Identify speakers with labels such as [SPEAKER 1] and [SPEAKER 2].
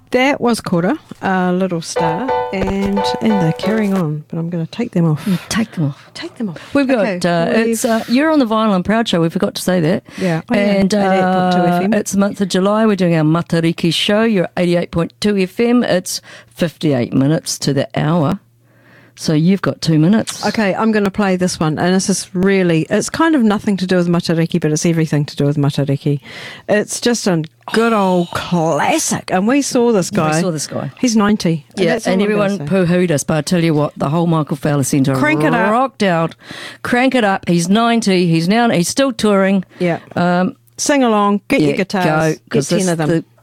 [SPEAKER 1] That was Kora, Little Star, and they're carrying on, but I'm going to take them off.
[SPEAKER 2] Take them off.
[SPEAKER 1] Take them off.
[SPEAKER 2] We've got, it's you're on the Vinyl and Proud show, we forgot to say that.
[SPEAKER 1] Yeah.
[SPEAKER 2] And
[SPEAKER 1] at 88.2 FM.
[SPEAKER 2] it's the month of July, we're doing our Matariki show, you're at 88.2 FM, it's 58 minutes to the hour. So you've got 2 minutes.
[SPEAKER 1] Okay, I'm going to play this one, and this is really, it's kind of nothing to do with Matariki, but it's everything to do with Matariki. It's just a good old classic, and we saw this guy.
[SPEAKER 2] We saw this guy.
[SPEAKER 1] He's 90.
[SPEAKER 2] Yeah, and everyone poo-hooed us, but I tell you what, the whole Michael Fowler Centre
[SPEAKER 1] Crank it up.
[SPEAKER 2] rocked out. Crank it up. He's 90. He's still touring.
[SPEAKER 1] Yeah. Sing along, get your guitars,
[SPEAKER 2] go,
[SPEAKER 1] get 10 of them.